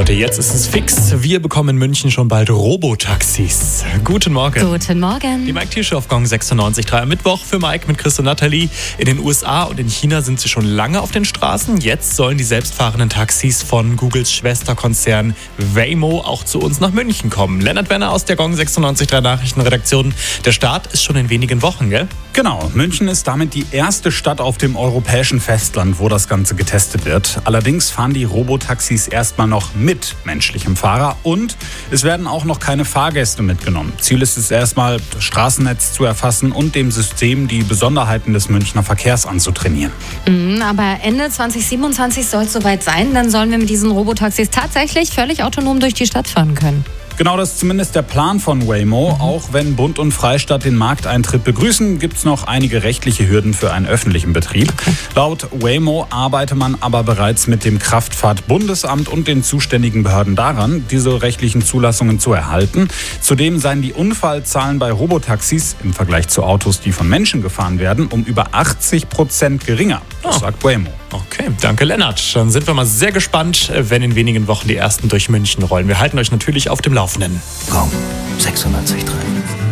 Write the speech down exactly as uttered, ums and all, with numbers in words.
Leute, jetzt ist es fix. Wir bekommen in München schon bald Robotaxis. Guten Morgen. Guten Morgen. Die Mike Tier Show auf Gong sechsundneunzig Komma drei am Mittwoch für Mike mit Chris und Nathalie. In den U S A und in China sind sie schon lange auf den Straßen. Jetzt sollen die selbstfahrenden Taxis von Googles Schwesterkonzern Waymo auch zu uns nach München kommen. Lennart Werner aus der Gong sechsundneunzig Komma drei Nachrichtenredaktion. Der Start ist schon in wenigen Wochen, gell? Genau, München ist damit die erste Stadt auf dem europäischen Festland, wo das Ganze getestet wird. Allerdings fahren die Robotaxis erstmal noch mit menschlichem Fahrer und es werden auch noch keine Fahrgäste mitgenommen. Ziel ist es erstmal, das Straßennetz zu erfassen und dem System die Besonderheiten des Münchner Verkehrs anzutrainieren. Mhm, aber Ende zwanzig siebenundzwanzig soll es soweit sein, dann sollen wir mit diesen Robotaxis tatsächlich völlig autonom durch die Stadt fahren können. Genau, das ist zumindest der Plan von Waymo. Mhm. Auch wenn Bund und Freistaat den Markteintritt begrüßen, gibt es noch einige rechtliche Hürden für einen öffentlichen Betrieb. Okay. Laut Waymo arbeite man aber bereits mit dem Kraftfahrtbundesamt und den zuständigen Behörden daran, diese rechtlichen Zulassungen zu erhalten. Zudem seien die Unfallzahlen bei Robotaxis im Vergleich zu Autos, die von Menschen gefahren werden, um über achtzig Prozent geringer. Das oh. sagt Waymo. Okay, danke Lennart. Dann sind wir mal sehr gespannt, wenn in wenigen Wochen die ersten durch München rollen. Wir halten euch natürlich auf dem Laufenden. Gong sechsundneunzig Komma drei.